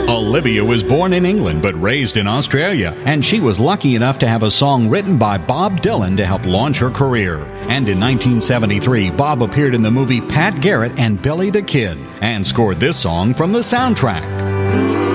Olivia was born in England but raised in Australia, and she was lucky enough to have a song written by Bob Dylan to help launch her career. And in 1973, Bob appeared in the movie Pat Garrett and Billy the Kid and scored this song from the soundtrack.